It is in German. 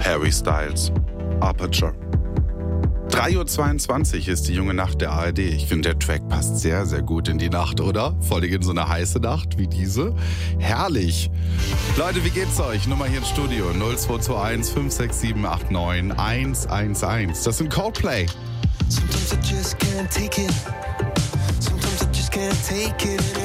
Harry Styles, Aperture. 3:22 Uhr ist die junge Nacht der ARD. Ich finde, der Track passt sehr, sehr gut in die Nacht, oder? Vor allem in so eine heiße Nacht wie diese. Herrlich. Leute, wie geht's euch? Nummer hier im Studio 0221 567 89 111. Das sind Coldplay. Sometimes I just can't take it. Sometimes I just can't take it.